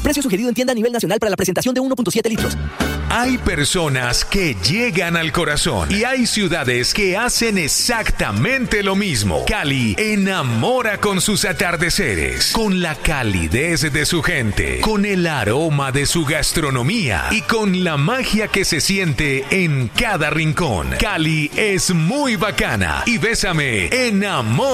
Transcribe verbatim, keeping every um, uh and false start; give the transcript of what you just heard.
Precio sugerido en tienda a nivel nacional para la presentación de uno punto siete litros. Hay personas que llegan al corazón y hay ciudades que hacen exactamente lo mismo. Cali enamora con sus atardeceres, con la calidez de su gente, con el aroma de su gastronomía y con la magia que se siente en cada rincón. Cali es muy bacana y Bésame enamora.